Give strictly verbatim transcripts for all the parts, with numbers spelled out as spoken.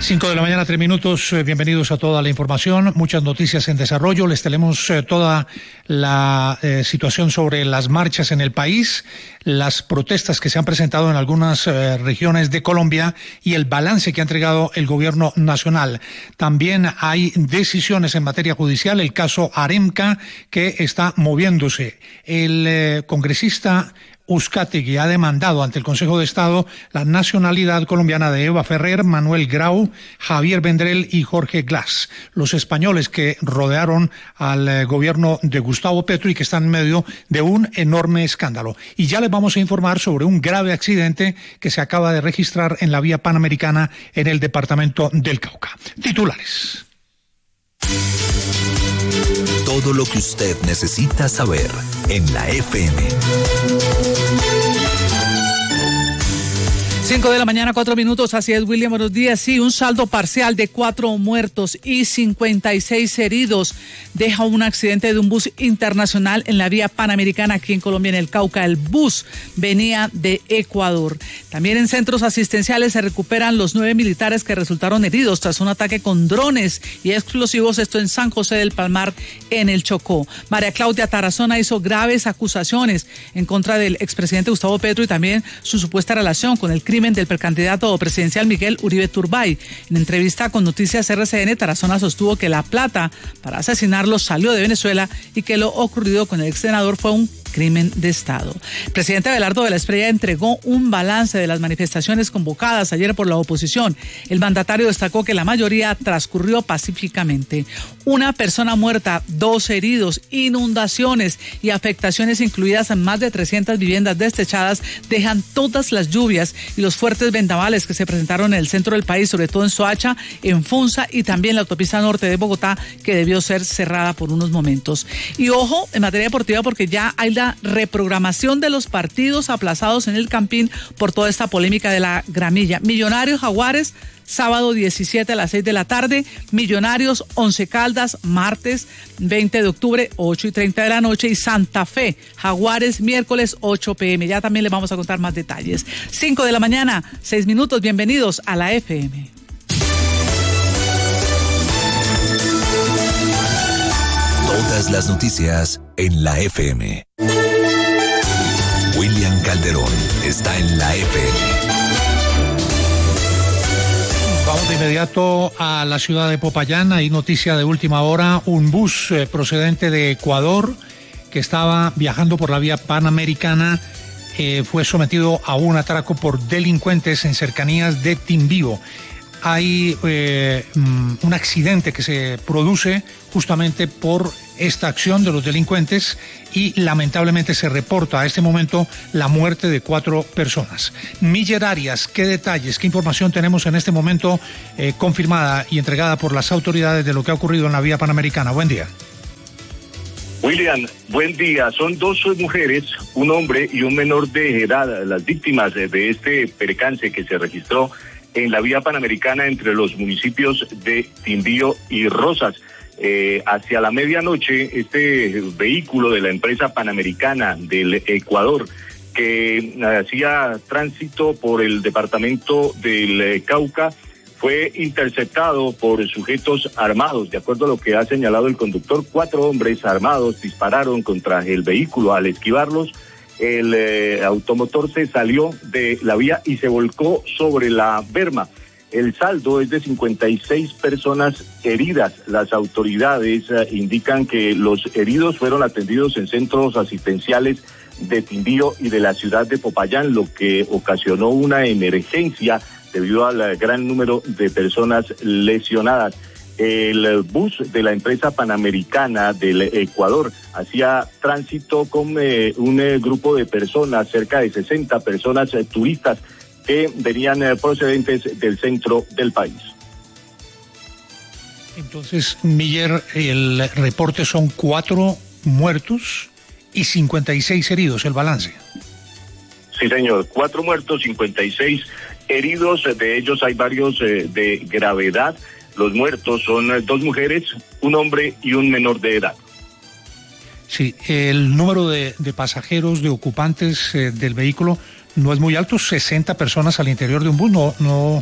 Cinco de la mañana, tres minutos. Bienvenidos a toda la información. Muchas noticias en desarrollo. Les tenemos eh, toda la eh, situación sobre las marchas en el país, las protestas que se han presentado en algunas eh, regiones de Colombia y el balance que ha entregado el gobierno nacional. También hay decisiones en materia judicial, el caso Aremca, que está moviéndose. El eh, congresista Uzcategui ha demandado ante el Consejo de Estado la nacionalidad colombiana de Eva Ferrer, Manuel Grau, Javier Vendrell y Jorge Glass, los españoles que rodearon al eh, gobierno de Gustavo Petro y que están en medio de un enorme escándalo. Y ya les vamos a informar sobre un grave accidente que se acaba de registrar en la vía panamericana en el departamento del Cauca. Titulares. Todo lo que usted necesita saber en la F M. Cinco de la mañana, cuatro minutos. Así es, William, buenos días. Sí, un saldo parcial de cuatro muertos y cincuenta y seis heridos deja un accidente de un bus internacional en la vía panamericana aquí en Colombia, en el Cauca. El bus venía de Ecuador. También en centros asistenciales se recuperan los nueve militares que resultaron heridos tras un ataque con drones y explosivos, esto en San José del Palmar, en el Chocó. María Claudia Tarazona hizo graves acusaciones en contra del expresidente Gustavo Petro y también su supuesta relación con el crimen del precandidato presidencial Miguel Uribe Turbay. En entrevista con Noticias R C N, Tarazona sostuvo que la plata para asesinarlo salió de Venezuela y que lo ocurrido con el ex senador fue un crimen de Estado. El presidente Abelardo de la Espriella entregó un balance de las manifestaciones convocadas ayer por la oposición. El mandatario destacó que la mayoría transcurrió pacíficamente. Una persona muerta, dos heridos, inundaciones y afectaciones incluidas en más de trescientas viviendas destechadas dejan todas las lluvias y los fuertes vendavales que se presentaron en el centro del país, sobre todo en Soacha, en Funza y también la autopista norte de Bogotá, que debió ser cerrada por unos momentos. Y ojo, en materia deportiva, porque ya hay la reprogramación de los partidos aplazados en el Campín por toda esta polémica de la gramilla. Millonarios Jaguares, sábado diecisiete a las seis de la tarde. Millonarios Once Caldas, martes veinte de octubre, ocho y treinta de la noche. Y Santa Fe Jaguares, miércoles ocho p m Ya también les vamos a contar más detalles. Cinco de la mañana, seis minutos. Bienvenidos a la F M. Todas las noticias en la F M. William Calderón está en la F M. Vamos de inmediato a la ciudad de Popayán. Hay noticia de última hora. Un bus eh, procedente de Ecuador que estaba viajando por la vía panamericana eh, fue sometido a un atraco por delincuentes en cercanías de Timbío. Hay eh, un accidente que se produce justamente por esta acción de los delincuentes y lamentablemente se reporta a este momento la muerte de cuatro personas. Miller Arias, ¿qué detalles, qué información tenemos en este momento eh, confirmada y entregada por las autoridades de lo que ha ocurrido en la vía panamericana? Buen día. William, buen día. Son dos mujeres, un hombre y un menor de edad, las víctimas de, de este percance que se registró en la vía panamericana entre los municipios de Timbío y Rosas. Eh, hacia la medianoche, este vehículo de la empresa panamericana del Ecuador, que hacía tránsito por el departamento del Cauca, fue interceptado por sujetos armados. De acuerdo a lo que ha señalado el conductor, cuatro hombres armados dispararon contra el vehículo. Al esquivarlos, el eh, automotor se salió de la vía y se volcó sobre la berma. El saldo es de cincuenta y seis personas heridas. Las autoridades eh, indican que los heridos fueron atendidos en centros asistenciales de Timbío y de la ciudad de Popayán, lo que ocasionó una emergencia debido al gran número de personas lesionadas. El bus de la empresa panamericana del Ecuador hacía tránsito con eh, un eh, grupo de personas, cerca de sesenta personas eh, turistas que venían eh, procedentes del centro del país. Entonces, Miller, el reporte son cuatro muertos y cincuenta y seis heridos, el balance. Sí, señor, cuatro muertos, cincuenta y seis heridos, de ellos hay varios eh, de gravedad. Los muertos son eh, dos mujeres, un hombre y un menor de edad. Sí, el número de, de pasajeros, de ocupantes eh, del vehículo no es muy alto, sesenta personas al interior de un bus, no, no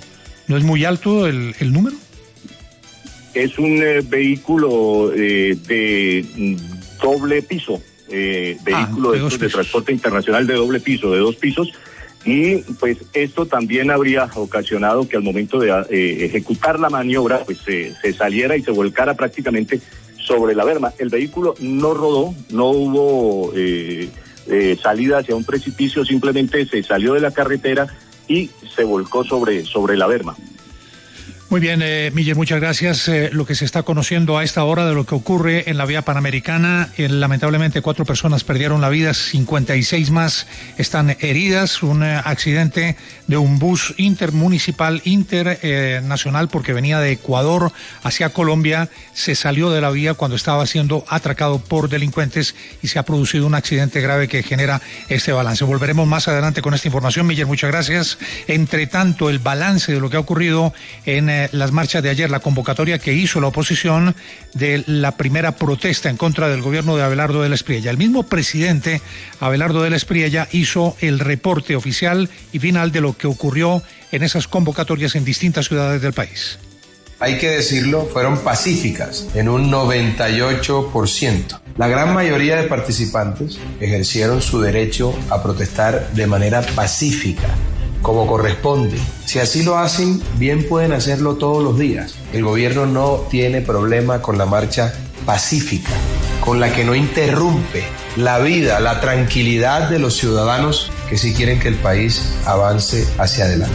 ¿No es muy alto el, el número? Es un eh, vehículo eh, de mm, doble piso, eh, vehículo ah, de, de, de transporte internacional de doble piso, de dos pisos, y pues esto también habría ocasionado que al momento de eh, ejecutar la maniobra pues eh, se saliera y se volcara prácticamente sobre la berma. El vehículo no rodó, no hubo eh, eh, salida hacia un precipicio, simplemente se salió de la carretera y se volcó sobre, sobre la berma. Muy bien, eh, Miller, muchas gracias. Eh, lo que se está conociendo a esta hora de lo que ocurre en la vía panamericana, eh, lamentablemente cuatro personas perdieron la vida, cincuenta y seis más están heridas. Un eh, accidente de un bus intermunicipal, internacional, eh, porque venía de Ecuador hacia Colombia, se salió de la vía cuando estaba siendo atracado por delincuentes y se ha producido un accidente grave que genera este balance. Volveremos más adelante con esta información. Miller, muchas gracias. Entre tanto, el balance de lo que ha ocurrido en eh, las marchas de ayer, la convocatoria que hizo la oposición de la primera protesta en contra del gobierno de Abelardo de la Espriella. El mismo presidente Abelardo de la Espriella hizo el reporte oficial y final de lo que ocurrió en esas convocatorias en distintas ciudades del país. Hay que decirlo, fueron pacíficas en un noventa y ocho por ciento. La gran mayoría de participantes ejercieron su derecho a protestar de manera pacífica, como corresponde. Si así lo hacen, bien pueden hacerlo todos los días. El gobierno no tiene problema con la marcha pacífica, con la que no interrumpe la vida, la tranquilidad de los ciudadanos que sí quieren que el país avance hacia adelante.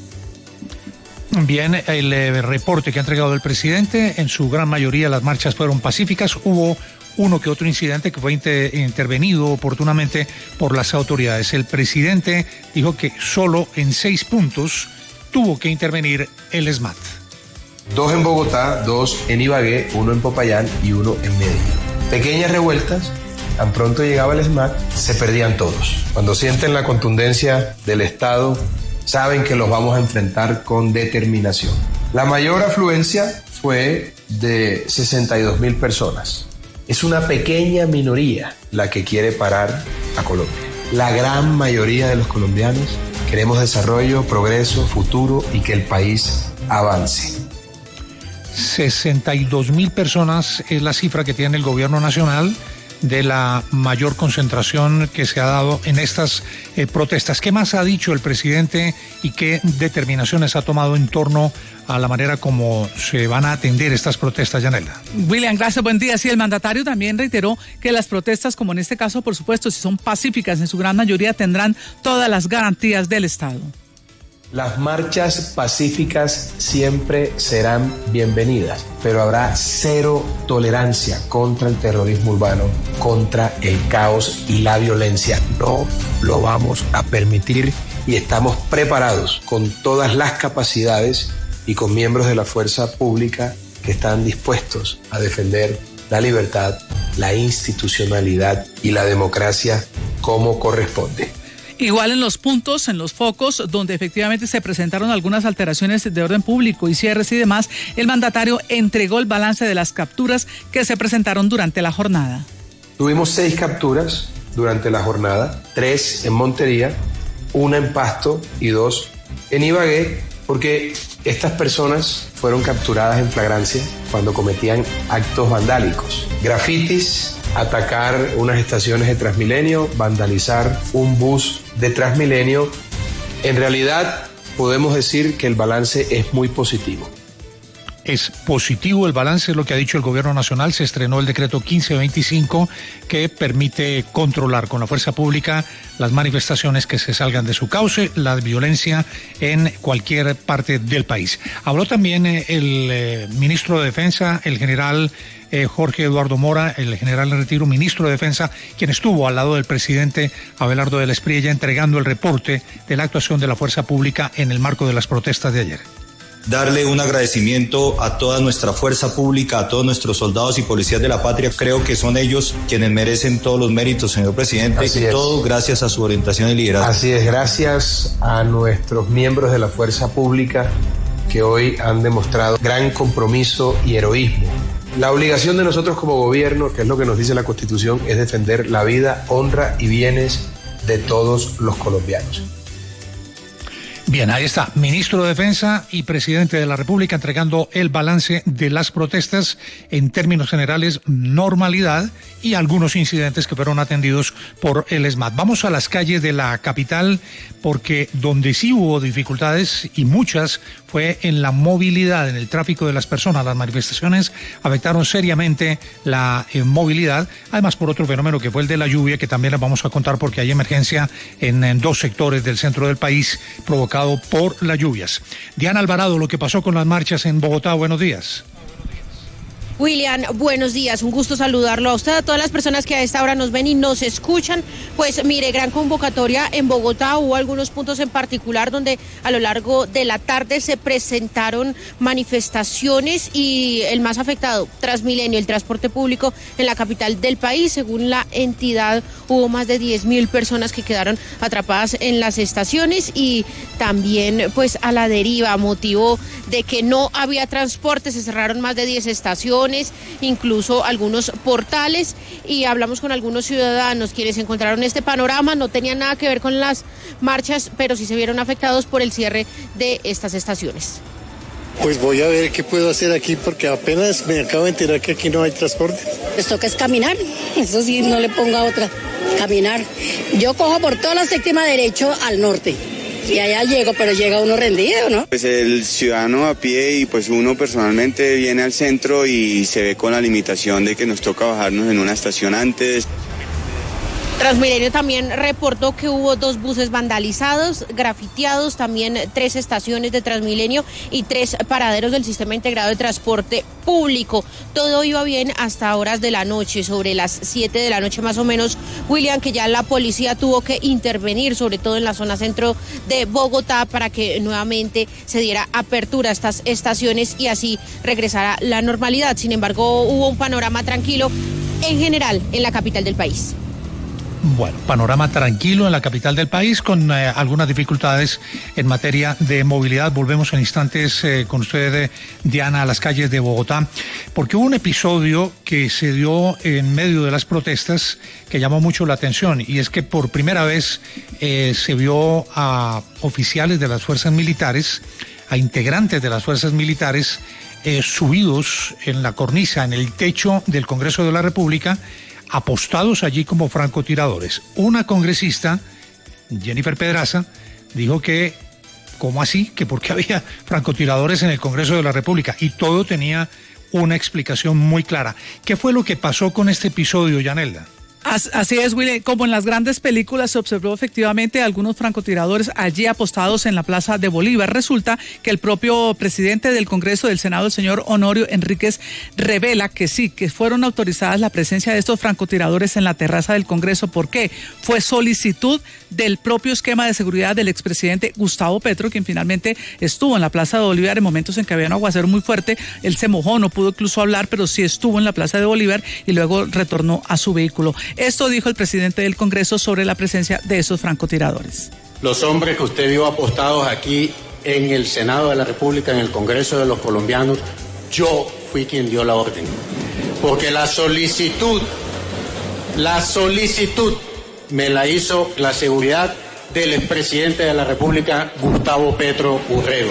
Bien, el eh, reporte que ha entregado el presidente, en su gran mayoría las marchas fueron pacíficas. Hubo uno que otro incidente que fue inter, intervenido oportunamente por las autoridades. El presidente dijo que solo en seis puntos tuvo que intervenir el SMAT. Dos en Bogotá, dos en Ibagué, uno en Popayán y uno en Medellín. Pequeñas revueltas, tan pronto llegaba el SMAT, se perdían todos. Cuando sienten la contundencia del Estado, saben que los vamos a enfrentar con determinación. La mayor afluencia fue de sesenta y dos mil personas. Es una pequeña minoría la que quiere parar a Colombia. La gran mayoría de los colombianos queremos desarrollo, progreso, futuro y que el país avance. sesenta y dos mil personas es la cifra que tiene el gobierno nacional de la mayor concentración que se ha dado en estas eh, protestas. ¿Qué más ha dicho el presidente y qué determinaciones ha tomado en torno a la manera como se van a atender estas protestas, Yanela? William, gracias, buen día. Sí, el mandatario también reiteró que las protestas, como en este caso, por supuesto, si son pacíficas, en su gran mayoría tendrán todas las garantías del Estado. Las marchas pacíficas siempre serán bienvenidas, pero habrá cero tolerancia contra el terrorismo urbano, contra el caos y la violencia. No lo vamos a permitir y estamos preparados con todas las capacidades y con miembros de la fuerza pública que están dispuestos a defender la libertad, la institucionalidad y la democracia como corresponde. Igual en los puntos, en los focos, donde efectivamente se presentaron algunas alteraciones de orden público y cierres y demás, el mandatario entregó el balance de las capturas que se presentaron durante la jornada. Tuvimos seis capturas durante la jornada, tres en Montería, una en Pasto y dos en Ibagué, porque estas personas fueron capturadas en flagrancia cuando cometían actos vandálicos, grafitis, atacar unas estaciones de Transmilenio, vandalizar un bus de Transmilenio. En realidad podemos decir que el balance es muy positivo. Es positivo el balance, es lo que ha dicho el gobierno nacional. Se estrenó el decreto quince veinticinco que permite controlar con la fuerza pública las manifestaciones que se salgan de su cauce, la violencia en cualquier parte del país. Habló también el eh, ministro de Defensa, el general eh, Jorge Eduardo Mora, el general en retiro, ministro de Defensa, quien estuvo al lado del presidente Abelardo de la Espriella entregando el reporte de la actuación de la fuerza pública en el marco de las protestas de ayer. Darle un agradecimiento a toda nuestra fuerza pública, a todos nuestros soldados y policías de la patria. Creo que son ellos quienes merecen todos los méritos, señor presidente, y todo gracias a su orientación y liderazgo. Así es, gracias a nuestros miembros de la fuerza pública que hoy han demostrado gran compromiso y heroísmo. La obligación de nosotros como gobierno, que es lo que nos dice la Constitución, es defender la vida, honra y bienes de todos los colombianos. Bien, ahí está, ministro de Defensa y presidente de la República entregando el balance de las protestas, en términos generales, normalidad y algunos incidentes que fueron atendidos por el ESMAD. Vamos a las calles de la capital, porque donde sí hubo dificultades, y muchas, fue en la movilidad, en el tráfico de las personas. Las manifestaciones afectaron seriamente la eh, movilidad, además por otro fenómeno que fue el de la lluvia, que también les vamos a contar porque hay emergencia en, en dos sectores del centro del país provocado por las lluvias. Diana Alvarado, lo que pasó con las marchas en Bogotá, buenos días. William, buenos días, un gusto saludarlo a usted, a todas las personas que a esta hora nos ven y nos escuchan. Pues mire, gran convocatoria en Bogotá, hubo algunos puntos en particular donde a lo largo de la tarde se presentaron manifestaciones, y el más afectado, Transmilenio, el transporte público en la capital del país. Según la entidad, hubo más de diez mil personas que quedaron atrapadas en las estaciones y también pues a la deriva, motivo de que no había transporte, se cerraron más de diez estaciones, incluso algunos portales, y hablamos con algunos ciudadanos quienes encontraron este panorama. No tenían nada que ver con las marchas, pero sí se vieron afectados por el cierre de estas estaciones. Pues voy a ver qué puedo hacer aquí, porque apenas me acabo de enterar que aquí no hay transporte. Les toca es caminar, eso sí, no le ponga otra, caminar. Yo cojo por toda la séptima derecho al norte. Y allá llego, pero llega uno rendido, ¿no? Pues el ciudadano a pie y pues uno personalmente viene al centro y se ve con la limitación de que nos toca bajarnos en una estación antes. Transmilenio también reportó que hubo dos buses vandalizados, grafiteados, también tres estaciones de Transmilenio y tres paraderos del Sistema Integrado de Transporte Público. Todo iba bien hasta horas de la noche, sobre las siete de la noche más o menos, William, que ya la policía tuvo que intervenir, sobre todo en la zona centro de Bogotá, para que nuevamente se diera apertura a estas estaciones y así regresara la normalidad. Sin embargo, hubo un panorama tranquilo en general en la capital del país. Bueno, panorama tranquilo en la capital del país, con eh, algunas dificultades en materia de movilidad. Volvemos en instantes eh, con usted, eh, Diana, a las calles de Bogotá, porque hubo un episodio que se dio en medio de las protestas que llamó mucho la atención, y es que por primera vez eh, se vio a oficiales de las fuerzas militares, a integrantes de las fuerzas militares, eh, subidos en la cornisa, en el techo del Congreso de la República, apostados allí como francotiradores. Una congresista, Jennifer Pedraza, dijo que, ¿cómo así? Que porque había francotiradores en el Congreso de la República, y todo tenía una explicación muy clara. ¿Qué fue lo que pasó con este episodio, Yanelda? Así es, Willy. Como en las grandes películas se observó efectivamente algunos francotiradores allí apostados en la Plaza de Bolívar. Resulta que el propio presidente del Congreso del Senado, el señor Honorio Enríquez, revela que sí, que fueron autorizadas la presencia de estos francotiradores en la terraza del Congreso. ¿Por qué? Fue solicitud del propio esquema de seguridad del expresidente Gustavo Petro, quien finalmente estuvo en la Plaza de Bolívar en momentos en que había un aguacero muy fuerte. Él se mojó, no pudo incluso hablar, pero sí estuvo en la Plaza de Bolívar y luego retornó a su vehículo. Esto dijo el presidente del Congreso sobre la presencia de esos francotiradores. Los hombres que usted vio apostados aquí en el Senado de la República, en el Congreso de los colombianos, yo fui quien dio la orden. Porque la solicitud, la solicitud me la hizo la seguridad del expresidente de la República, Gustavo Petro Urrego.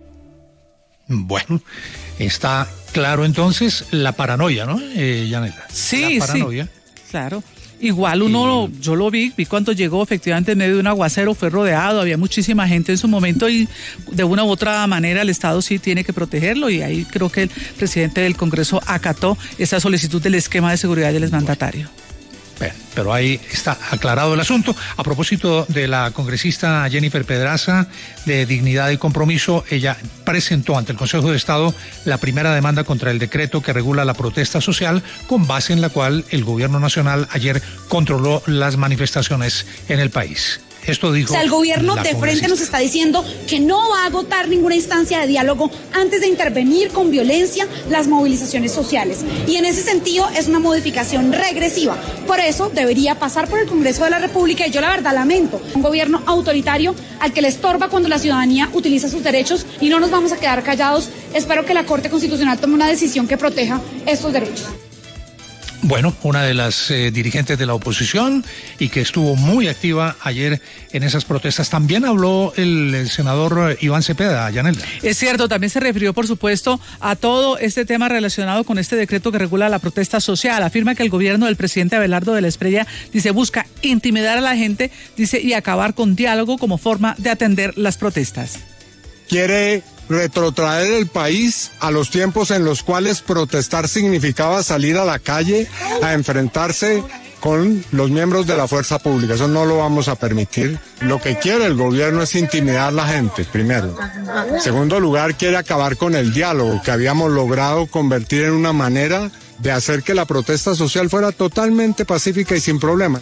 Bueno, está claro entonces la paranoia, ¿no, eh, Yanela? Sí, la paranoia. sí, claro. Igual uno, y... yo lo vi, vi cuando llegó efectivamente en medio de un aguacero, fue rodeado, había muchísima gente en su momento y de una u otra manera el Estado sí tiene que protegerlo, y ahí creo que el presidente del Congreso acató esa solicitud del esquema de seguridad del exmandatario. Bueno, pero ahí está aclarado el asunto. A propósito de la congresista Jennifer Pedraza, de Dignidad y Compromiso, ella presentó ante el Consejo de Estado la primera demanda contra el decreto que regula la protesta social, con base en la cual el gobierno nacional ayer controló las manifestaciones en el país. Esto dijo. O sea, el gobierno de frente nos está diciendo que no va a agotar ninguna instancia de diálogo antes de intervenir con violencia las movilizaciones sociales. Y en ese sentido es una modificación regresiva. Por eso debería pasar por el Congreso de la República, y yo la verdad lamento un gobierno autoritario al que le estorba cuando la ciudadanía utiliza sus derechos, y no nos vamos a quedar callados. Espero que la Corte Constitucional tome una decisión que proteja estos derechos. Bueno, una de las eh, dirigentes de la oposición y que estuvo muy activa ayer en esas protestas. También habló el, el senador Iván Cepeda, Yanelda. Es cierto, también se refirió, por supuesto, a todo este tema relacionado con este decreto que regula la protesta social. Afirma que el gobierno del presidente Abelardo de la Espriella, dice, busca intimidar a la gente, dice, y acabar con diálogo como forma de atender las protestas. Quiere retrotraer el país a los tiempos en los cuales protestar significaba salir a la calle a enfrentarse con los miembros de la fuerza pública. Eso no lo vamos a permitir. Lo que quiere el gobierno es intimidar a la gente, primero. En segundo lugar, quiere acabar con el diálogo que habíamos logrado convertir en una manera de hacer que la protesta social fuera totalmente pacífica y sin problema.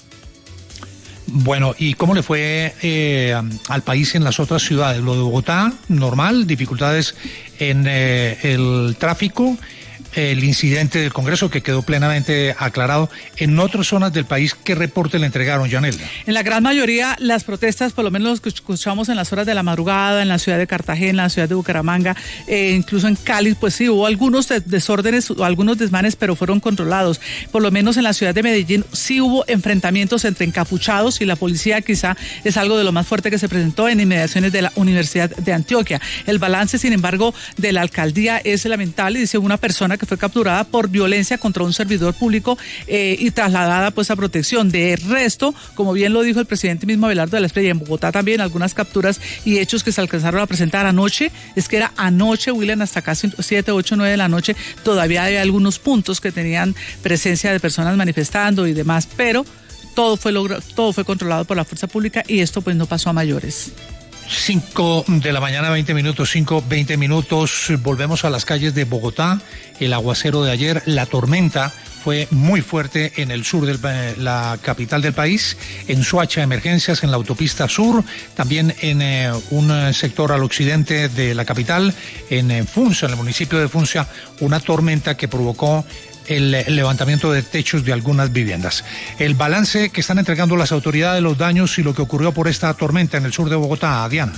Bueno, ¿y cómo le fue eh, al país en las otras ciudades? Lo de Bogotá, normal, dificultades en eh, el tráfico, el incidente del Congreso que quedó plenamente aclarado. En otras zonas del país, ¿qué reporte le entregaron, Yanelda? En la gran mayoría, las protestas, por lo menos los que escuchamos en las horas de la madrugada, en la ciudad de Cartagena, en la ciudad de Bucaramanga, eh, incluso en Cali, pues sí, hubo algunos desórdenes o algunos desmanes, pero fueron controlados. Por lo menos en la ciudad de Medellín sí hubo enfrentamientos entre encapuchados y la policía, quizá es algo de lo más fuerte que se presentó en inmediaciones de la Universidad de Antioquia. El balance, sin embargo, de la alcaldía es lamentable, dice una persona que fue capturada por violencia contra un servidor público eh, y trasladada pues a protección. De resto, como bien lo dijo el presidente mismo Abelardo de la Espriella, en Bogotá también algunas capturas y hechos que se alcanzaron a presentar anoche. Es que era anoche, William, hasta casi siete, ocho, nueve de la noche, todavía hay algunos puntos que tenían presencia de personas manifestando y demás, pero todo fue logrado, todo fue controlado por la fuerza pública y esto pues no pasó a mayores. Cinco de la mañana, veinte minutos, cinco, veinte minutos. Volvemos a las calles de Bogotá. El aguacero de ayer, la tormenta fue muy fuerte en el sur de la capital del país. En Soacha, emergencias en la autopista sur. También en eh, un sector al occidente de la capital, en eh, Funza, en el municipio de Funza, una tormenta que provocó el levantamiento de techos de algunas viviendas. El balance que están entregando las autoridades de los daños y lo que ocurrió por esta tormenta en el sur de Bogotá, Diana.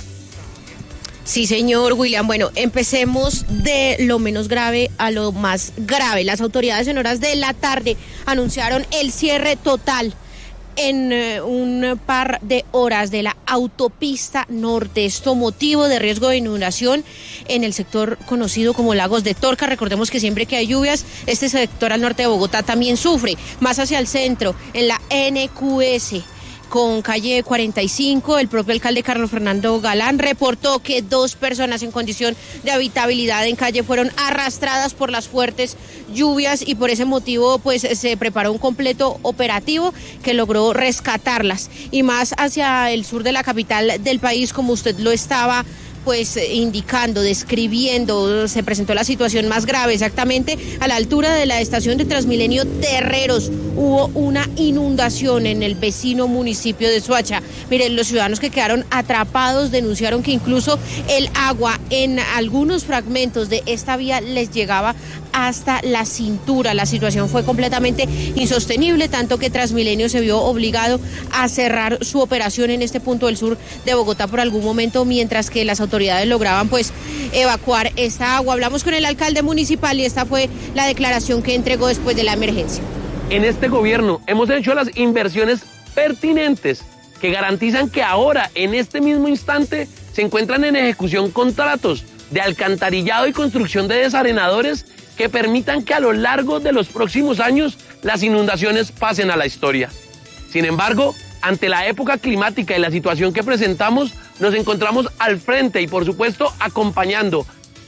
Sí, señor William. Bueno, empecemos de lo menos grave a lo más grave. Las autoridades en horas de la tarde anunciaron el cierre total en uh, un par de horas de la autopista norte. Esto motivo de riesgo de inundación en el sector conocido como Lagos de Torca. Recordemos que siempre que hay lluvias, este sector al norte de Bogotá también sufre. Más hacia el centro, en la N Q S, con calle cuarenta y cinco, el propio alcalde Carlos Fernando Galán reportó que dos personas en condición de habitabilidad en calle fueron arrastradas por las fuertes lluvias y por ese motivo pues se preparó un completo operativo que logró rescatarlas. Y más hacia el sur de la capital del país, como usted lo estaba pues indicando, describiendo, se presentó la situación más grave, exactamente a la altura de la estación de Transmilenio Terreros. Hubo una inundación en el vecino municipio de Soacha. Miren, los ciudadanos que quedaron atrapados denunciaron que incluso el agua en algunos fragmentos de esta vía les llegaba hasta la cintura. La situación fue completamente insostenible, tanto que Transmilenio se vio obligado a cerrar su operación en este punto del sur de Bogotá por algún momento, mientras que las autoridades lograban pues evacuar esta agua. Hablamos con el alcalde municipal y esta fue la declaración que entregó después de la emergencia. En este gobierno hemos hecho las inversiones pertinentes que garantizan que ahora, en este mismo instante, se encuentran en ejecución contratos de alcantarillado y construcción de desarenadores que permitan que a lo largo de los próximos años las inundaciones pasen a la historia. Sin embargo, ante la época climática y la situación que presentamos, nos encontramos al frente y, por supuesto, acompañando.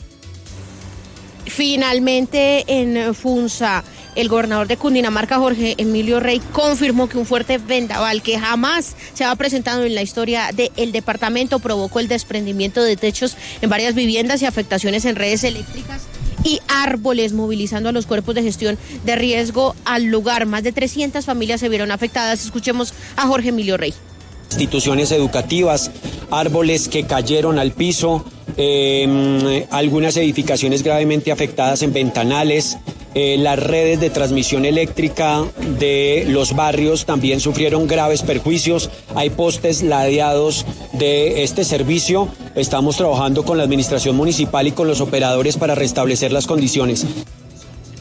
Finalmente, en Funza, el gobernador de Cundinamarca, Jorge Emilio Rey, confirmó que un fuerte vendaval que jamás se había presentado en la historia del departamento provocó el desprendimiento de techos en varias viviendas y afectaciones en redes eléctricas y árboles, movilizando a los cuerpos de gestión de riesgo al lugar. Más de trescientas familias se vieron afectadas. Escuchemos a Jorge Emilio Rey. Instituciones educativas, árboles que cayeron al piso, eh, algunas edificaciones gravemente afectadas en ventanales, eh, las redes de transmisión eléctrica de los barrios también sufrieron graves perjuicios, hay postes ladeados de este servicio, estamos trabajando con la administración municipal y con los operadores para restablecer las condiciones.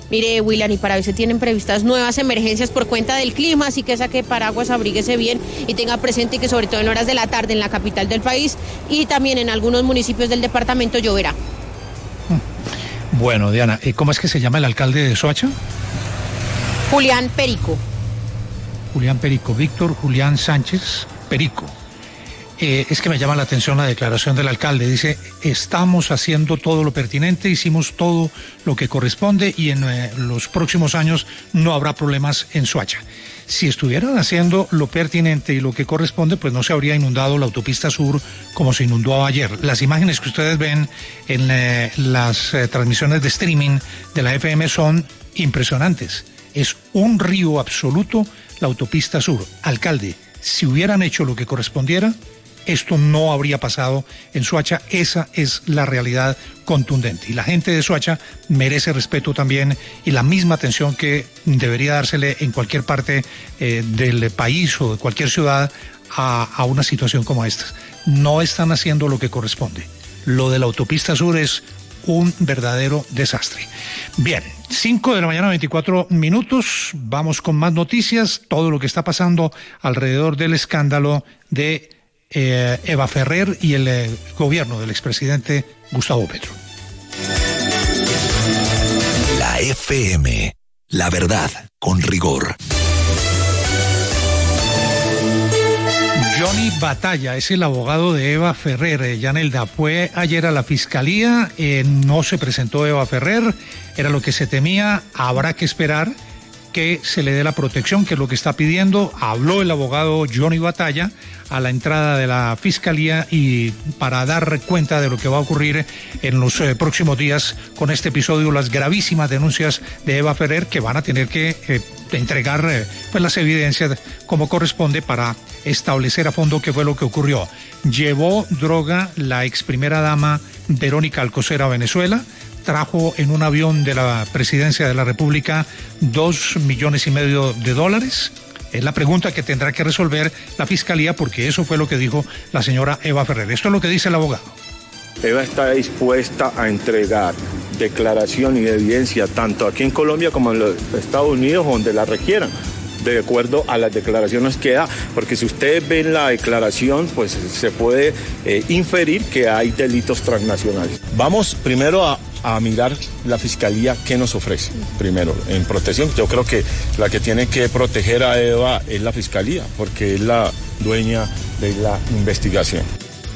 Mire, William, y para hoy se tienen previstas nuevas emergencias por cuenta del clima, así que saque paraguas, abríguese bien y tenga presente que sobre todo en horas de la tarde en la capital del país y también en algunos municipios del departamento lloverá. Bueno, Diana, ¿cómo es que se llama el alcalde de Soacha? Julián Perico. Julián Perico, Víctor Julián Sánchez Perico. Eh, es que me llama la atención la declaración del alcalde. Dice, estamos haciendo todo lo pertinente, hicimos todo lo que corresponde y en eh, los próximos años no habrá problemas en Soacha. Si estuvieran haciendo lo pertinente y lo que corresponde, pues no se habría inundado la autopista sur como se inundó ayer. Las imágenes que ustedes ven en eh, las eh, transmisiones de streaming de la F M son impresionantes. Es un río absoluto la autopista sur. Alcalde, si hubieran hecho lo que correspondiera, esto no habría pasado en Soacha. Esa es la realidad contundente. Y la gente de Soacha merece respeto también y la misma atención que debería dársele en cualquier parte eh, del país o de cualquier ciudad a, a una situación como esta. No están haciendo lo que corresponde. Lo de la autopista sur es un verdadero desastre. Bien, cinco de la mañana, veinticuatro minutos. Vamos con más noticias. Todo lo que está pasando alrededor del escándalo de Eh, Eva Ferrer y el eh, gobierno del expresidente Gustavo Petro. La F M, la verdad con rigor. Johnny Batalla es el abogado de Eva Ferrer. Eh, Yanelda, fue ayer a la fiscalía, eh, no se presentó Eva Ferrer, era lo que se temía. Habrá que esperar que se le dé la protección, que es lo que está pidiendo. Habló el abogado Johnny Batalla a la entrada de la fiscalía y para dar cuenta de lo que va a ocurrir en los eh, próximos días con este episodio, las gravísimas denuncias de Eva Ferrer, que van a tener que eh, entregar eh, pues las evidencias como corresponde para establecer a fondo qué fue lo que ocurrió. Llevó droga la ex primera dama Verónica Alcocer a Venezuela. Trajo en un avión de la presidencia de la República dos millones y medio de dólares. Es la pregunta que tendrá que resolver la fiscalía, porque eso fue lo que dijo la señora Eva Ferrer. Esto es lo que dice el abogado. Eva está dispuesta a entregar declaración y evidencia tanto aquí en Colombia como en los Estados Unidos, donde la requieran, de acuerdo a las declaraciones que da, porque si ustedes ven la declaración, pues se puede eh, inferir que hay delitos transnacionales. Vamos primero a, a mirar la fiscalía qué nos ofrece, primero, en protección. Yo creo que la que tiene que proteger a Eva es la fiscalía, porque es la dueña de la investigación.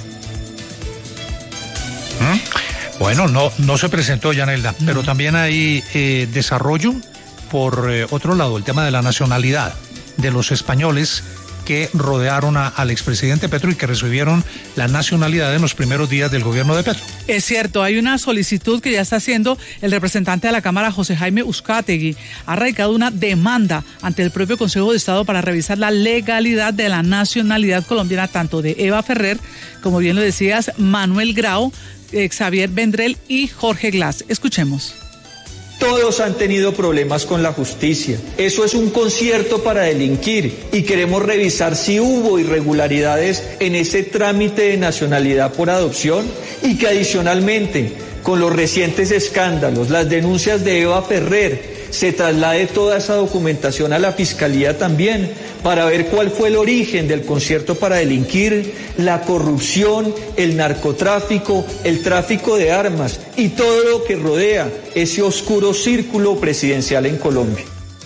Bueno, no, no se presentó Yanelda, no. Pero también hay eh, desarrollo. Por eh, otro lado, el tema de la nacionalidad de los españoles que rodearon a, al expresidente Petro y que recibieron la nacionalidad en los primeros días del gobierno de Petro. Es cierto, hay una solicitud que ya está haciendo el representante de la Cámara, José Jaime Uzcategui. Ha radicado una demanda ante el propio Consejo de Estado para revisar la legalidad de la nacionalidad colombiana, tanto de Eva Ferrer, como bien lo decías, Manuel Grau, eh, Xavier Vendrell y Jorge Glass. Escuchemos. Todos han tenido problemas con la justicia. Eso es un concierto para delinquir y queremos revisar si hubo irregularidades en ese trámite de nacionalidad por adopción y que adicionalmente, con los recientes escándalos, las denuncias de Eva Ferrer, se traslade toda esa documentación a la Fiscalía también para ver cuál fue el origen del concierto para delinquir, la corrupción, el narcotráfico, el tráfico de armas y todo lo que rodea ese oscuro círculo presidencial en Colombia.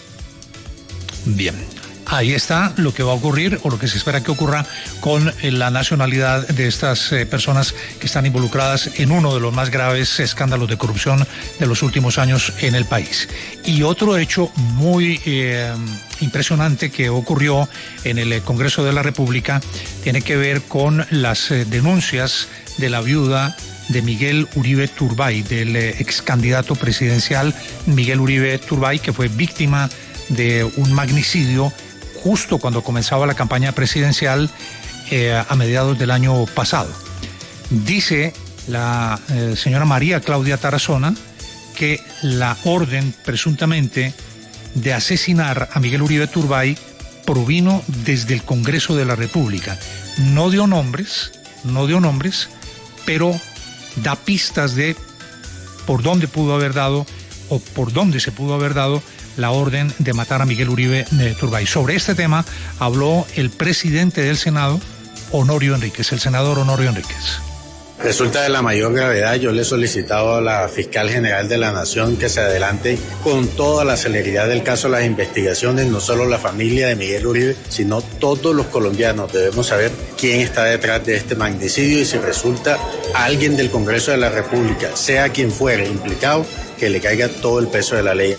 Bien, ahí está lo que va a ocurrir o lo que se espera que ocurra con la nacionalidad de estas eh, personas que están involucradas en uno de los más graves escándalos de corrupción de los últimos años en el país. Y otro hecho muy eh, impresionante que ocurrió en el Congreso de la República tiene que ver con las eh, denuncias de la viuda de Miguel Uribe Turbay, del eh, ex candidato presidencial Miguel Uribe Turbay, que fue víctima de un magnicidio justo cuando comenzaba la campaña presidencial eh, a mediados del año pasado. Dice la eh, señora María Claudia Tarazona que la orden presuntamente de asesinar a Miguel Uribe Turbay provino desde el Congreso de la República. No dio nombres, no dio nombres, pero da pistas de por dónde pudo haber dado o por dónde se pudo haber dado la orden de matar a Miguel Uribe eh, Turbay. Sobre este tema habló el presidente del Senado, Honorio Enríquez, el senador Honorio Enríquez. Resulta de la mayor gravedad. Yo le he solicitado a la fiscal general de la Nación que se adelante con toda la celeridad del caso las investigaciones, no solo la familia de Miguel Uribe, sino todos los colombianos. Debemos saber quién está detrás de este magnicidio y si resulta alguien del Congreso de la República, sea quien fuere implicado, que le caiga todo el peso de la ley.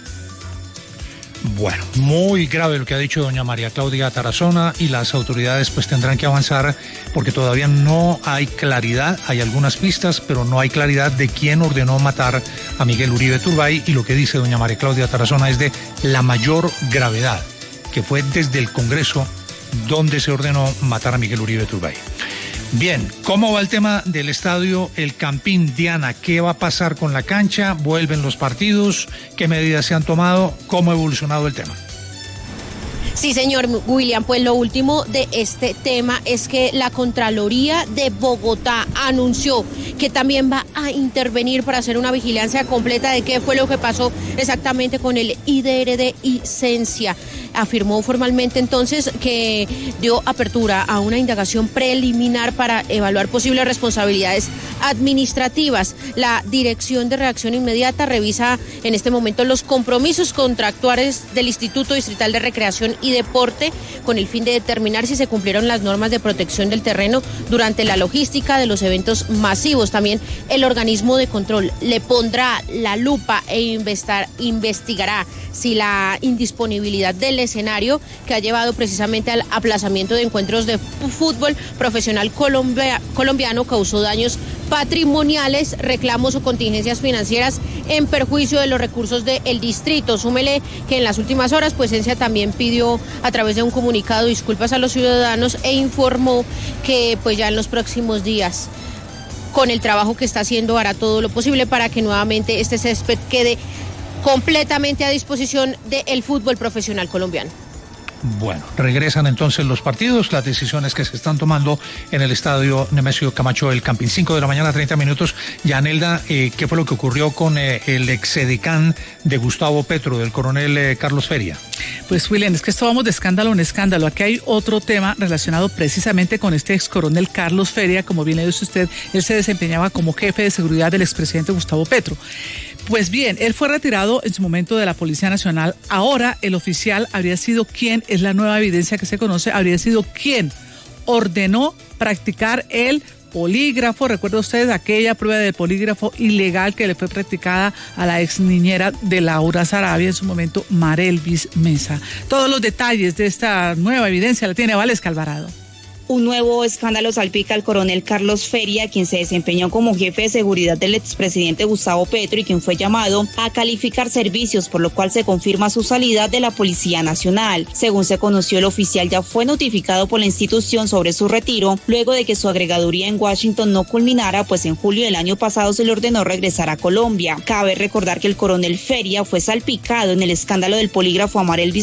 Bueno, muy grave lo que ha dicho doña María Claudia Tarazona, y las autoridades pues tendrán que avanzar porque todavía no hay claridad. Hay algunas pistas, pero no hay claridad de quién ordenó matar a Miguel Uribe Turbay, y lo que dice doña María Claudia Tarazona es de la mayor gravedad, que fue desde el Congreso donde se ordenó matar a Miguel Uribe Turbay. Bien, ¿cómo va el tema del estadio El Campín? Diana, ¿qué va a pasar con la cancha? ¿Vuelven los partidos? ¿Qué medidas se han tomado? ¿Cómo ha evolucionado el tema? Sí, señor William, pues lo último de este tema es que la Contraloría de Bogotá anunció que también va a intervenir para hacer una vigilancia completa de qué fue lo que pasó exactamente con el I D R de Icencia. Afirmó formalmente entonces que dio apertura a una indagación preliminar para evaluar posibles responsabilidades administrativas. La Dirección de Reacción Inmediata revisa en este momento los compromisos contractuales del Instituto Distrital de Recreación y Deporte con el fin de determinar si se cumplieron las normas de protección del terreno durante la logística de los eventos masivos. También el organismo de control le pondrá la lupa e investar, investigará si la indisponibilidad del escenario que ha llevado precisamente al aplazamiento de encuentros de fútbol profesional colombia, colombiano causó daños patrimoniales, reclamos o contingencias financieras en perjuicio de los recursos del distrito. Súmele que en las últimas horas, pues Encia también pidió a través de un comunicado disculpas a los ciudadanos e informó que pues ya en los próximos días, con el trabajo que está haciendo, hará todo lo posible para que nuevamente este césped quede completamente a disposición del fútbol profesional colombiano. Bueno, regresan entonces los partidos, las decisiones que se están tomando en el estadio Nemesio Camacho El Campín. cinco de la mañana, treinta minutos. Yanelda, eh, ¿qué fue lo que ocurrió con eh, el exedecán de Gustavo Petro, del coronel eh, Carlos Feria? Pues William, es que esto vamos de escándalo en escándalo. Aquí hay otro tema relacionado precisamente con este ex coronel Carlos Feria. Como bien le dice usted, él se desempeñaba como jefe de seguridad del expresidente Gustavo Petro. Pues bien, él fue retirado en su momento de la Policía Nacional. Ahora el oficial habría sido quien, es la nueva evidencia que se conoce, habría sido quien ordenó practicar el polígrafo. ¿Recuerda usted aquella prueba de polígrafo ilegal que le fue practicada a la ex niñera de Laura Sarabia en su momento, Marelvis Mesa? Todos los detalles de esta nueva evidencia la tiene Valesca Alvarado. Un nuevo escándalo salpica al coronel Carlos Feria, quien se desempeñó como jefe de seguridad del expresidente Gustavo Petro y quien fue llamado a calificar servicios, por lo cual se confirma su salida de la Policía Nacional. Según se conoció, el oficial ya fue notificado por la institución sobre su retiro, luego de que su agregaduría en Washington no culminara, pues en julio del año pasado se le ordenó regresar a Colombia. Cabe recordar que el coronel Feria fue salpicado en el escándalo del polígrafo a Marelvis